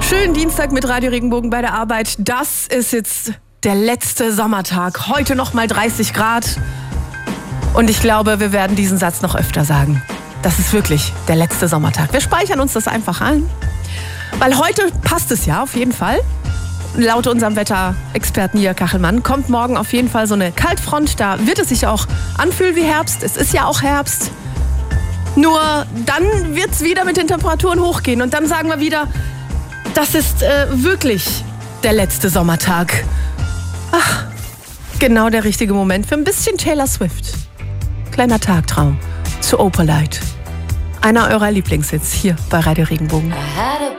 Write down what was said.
Schönen Dienstag mit Radio Regenbogen bei der Arbeit. Das ist jetzt der letzte Sommertag. Heute noch mal 30 Grad. Und ich glaube, wir werden diesen Satz noch öfter sagen. Das ist wirklich der letzte Sommertag. Wir speichern uns das einfach ein. Weil heute passt es ja auf jeden Fall. Laut unserem Wetterexperten Jörg Kachelmann kommt morgen auf jeden Fall so eine Kaltfront. Da wird es sich auch anfühlen wie Herbst. Es ist ja auch Herbst. Nur dann wird es wieder mit den Temperaturen hochgehen. Und dann sagen wir wieder, das ist wirklich der letzte Sommertag. Ach, genau der richtige Moment für ein bisschen Taylor Swift. Kleiner Tagtraum zu Opalite. Einer eurer Lieblingshits hier bei Radio Regenbogen.